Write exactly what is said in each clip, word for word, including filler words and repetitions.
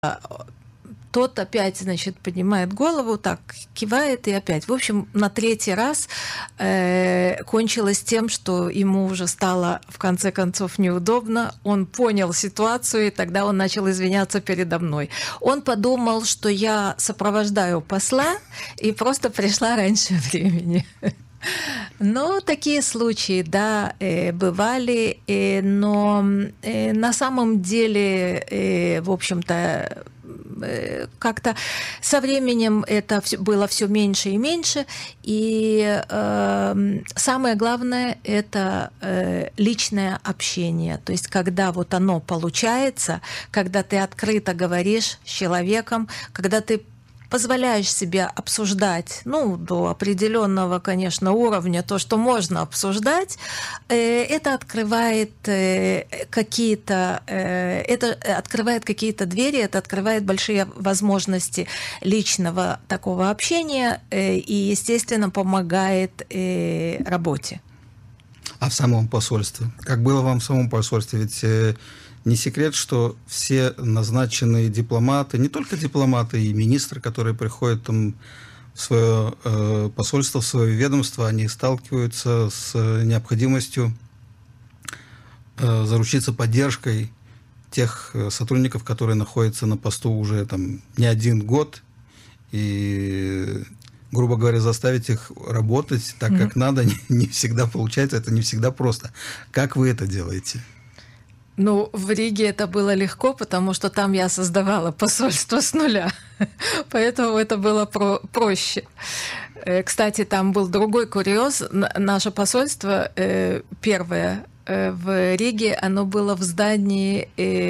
тот опять, значит, поднимает голову, так кивает и опять. В общем, на третий раз э, кончилось тем, что ему уже стало, в конце концов, неудобно. Он понял ситуацию, и тогда он начал извиняться передо мной. Он подумал, что я сопровождаю посла, и просто пришла раньше времени. Но такие случаи, да, бывали, но на самом деле, в общем-то, как-то со временем это было все меньше и меньше, и э, самое главное – это э, личное общение, то есть когда вот оно получается, когда ты открыто говоришь с человеком, когда ты позволяешь себе обсуждать, ну, до определенного, конечно, уровня, то, что можно обсуждать, это открывает какие-то, это открывает какие-то двери, это открывает большие возможности личного такого общения и, естественно, помогает работе. А в самом посольстве? Как было вам в самом посольстве? Ведь не секрет, что все назначенные дипломаты, не только дипломаты, и министры, которые приходят там в свое э, посольство, в свое ведомство, они сталкиваются с необходимостью э, заручиться поддержкой тех сотрудников, которые находятся на посту уже там не один год, и, грубо говоря, заставить их работать так, mm-hmm. как надо, не, не всегда получается, это не всегда просто. Как вы это делаете? Ну, в Риге это было легко, потому что там я создавала посольство с нуля, поэтому это было про- проще. Кстати, там был другой курьез. Наше посольство первое в Риге, оно было в здании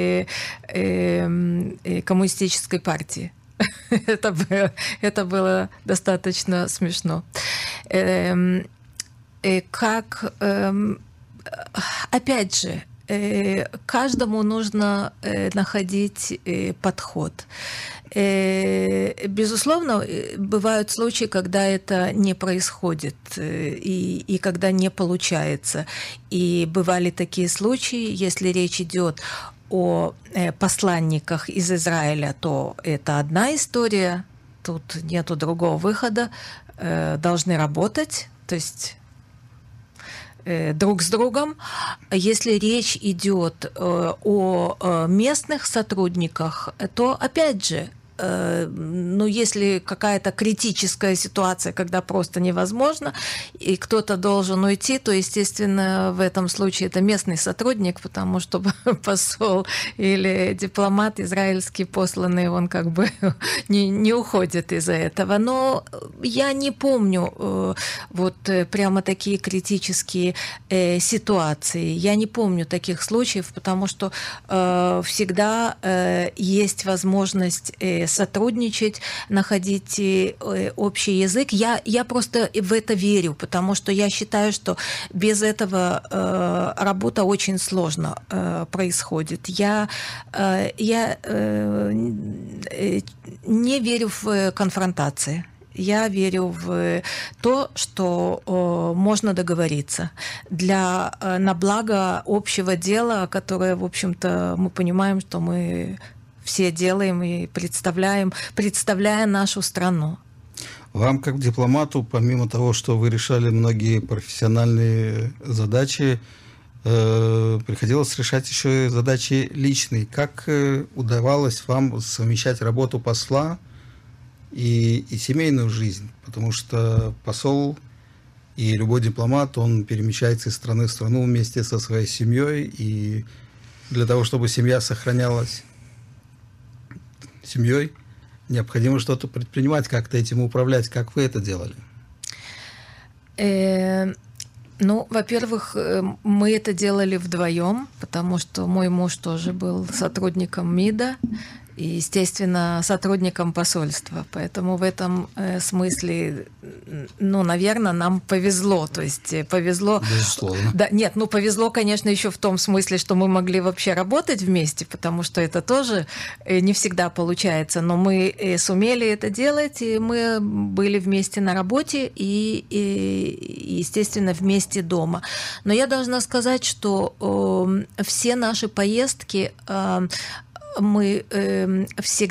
коммунистической партии. Это было, это было достаточно смешно. Как, опять же, каждому нужно находить подход. Безусловно, бывают случаи, когда это не происходит и, и когда не получается. И бывали такие случаи, если речь идет о посланниках из Израиля, то это одна история, тут нету другого выхода, должны работать, то есть друг с другом. Если речь идет о местных сотрудниках, то опять же, ну, если какая-то критическая ситуация, когда просто невозможно, и кто-то должен уйти, то, естественно, в этом случае это местный сотрудник, потому что посол или дипломат израильский посланный, он как бы не, не уходит из-за этого. Но я не помню вот прямо такие критические ситуации. Я не помню таких случаев, потому что всегда есть возможность сотрудничать, находить общий язык. Я, я просто в это верю, потому что я считаю, что без этого э, работа очень сложно э, происходит. Я, э, я э, не верю в конфронтации. Я верю в то, что э, можно договориться для, э, на благо общего дела, которое, в общем-то, мы понимаем, что мы все делаем и представляем, представляя нашу страну. Вам, как дипломату, помимо того, что вы решали многие профессиональные задачи, э, приходилось решать еще и задачи личные. Как э, удавалось вам совмещать работу посла и, и семейную жизнь? Потому что посол и любой дипломат, он перемещается из страны в страну вместе со своей семьей, и для того, чтобы семья сохранялась семьей, необходимо что-то предпринимать, как-то этим управлять. Как вы это делали? Э, ну, во-первых, мы это делали вдвоем, потому что мой муж тоже был сотрудником МИДа и, естественно, сотрудником посольства. Поэтому в этом смысле, ну, наверное, нам повезло. То есть повезло... Безусловно. Да, нет, ну, повезло, конечно, еще в том смысле, что мы могли вообще работать вместе, потому что это тоже не всегда получается. Но мы сумели это делать, и мы были вместе на работе и, и естественно, вместе дома. Но я должна сказать, что э, все наши поездки... Э, мы э, всегда